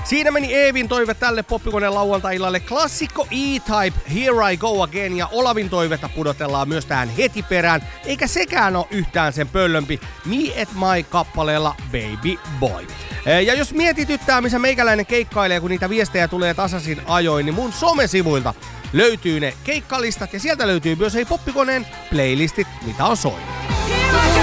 Siinä meni Eevin toive tälle poppikoneen lauantai-illalle klassikko E-Type Here I Go Again ja Olavin toivetta pudotellaan myös tähän heti perään, eikä sekään ole yhtään sen pöllömpi Me at My kappaleella Baby Boy. Ja jos mietityttää, missä meikäläinen keikkailee, kun niitä viestejä tulee tasaisin ajoin, niin mun somesivuilta löytyy ne keikkalistat ja sieltä löytyy myös poppikoneen playlistit, mitä on soinut.